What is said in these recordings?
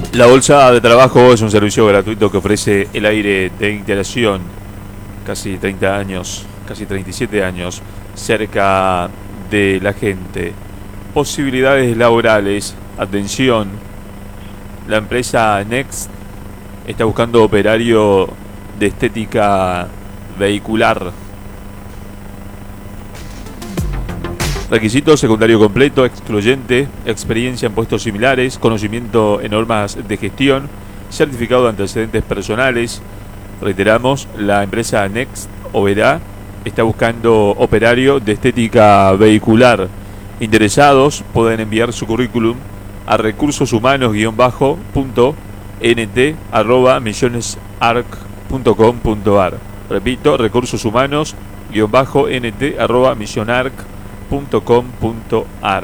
La bolsa de trabajo es un servicio gratuito que ofrece el aire de integración, casi 30 años, casi 37 años, cerca de la gente. Posibilidades laborales, atención, la empresa Next está buscando operario de estética vehicular. Requisito secundario completo, excluyente, experiencia en puestos similares, conocimiento en normas de gestión, certificado de antecedentes personales. Reiteramos, la empresa Next Oberá está buscando operario de estética vehicular. Interesados pueden enviar su currículum a recursosumanos-nt@millonesarc.com.ar. Repito, recursosumanos-nt@millonesarc.com.ar.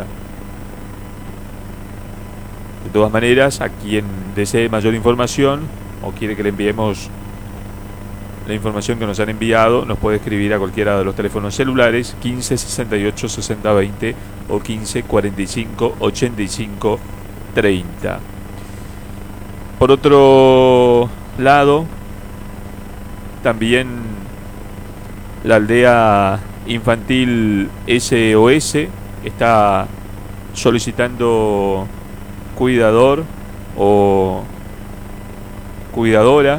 De todas maneras, a quien desee mayor información o quiere que le enviemos la información que nos han enviado, nos puede escribir a cualquiera de los teléfonos celulares 15 68 60 20 o 15 45 85 30. Por otro lado, también la aldea infantil SOS está solicitando cuidador o cuidadora.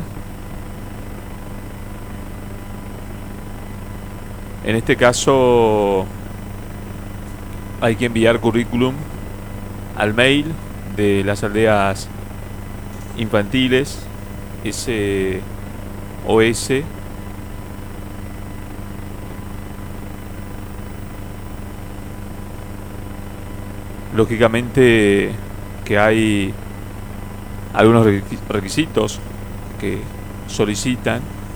En este caso hay que enviar currículum al mail de las aldeas infantiles SOS. Lógicamente que hay algunos requisitos que solicitan